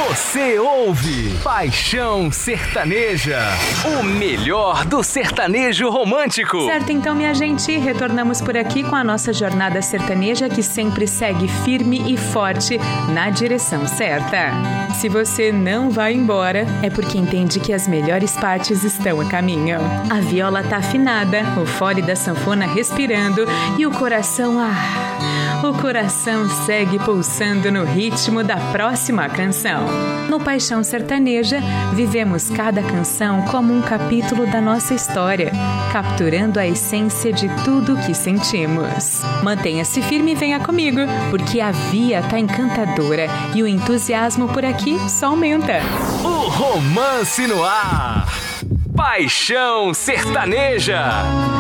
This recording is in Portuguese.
Você ouve Paixão Sertaneja, o melhor do sertanejo romântico. Certo, então, minha gente, retornamos por aqui com a nossa jornada sertaneja que sempre segue firme e forte na direção certa. Se você não vai embora, é porque entende que as melhores partes estão a caminho. A viola tá afinada, o fole da sanfona respirando e o coração, o coração segue pulsando no ritmo da próxima canção. No Paixão Sertaneja, vivemos cada canção como um capítulo da nossa história, capturando a essência de tudo o que sentimos. Mantenha-se firme e venha comigo, porque a via tá encantadora e o entusiasmo por aqui só aumenta. O romance no ar. Paixão Sertaneja.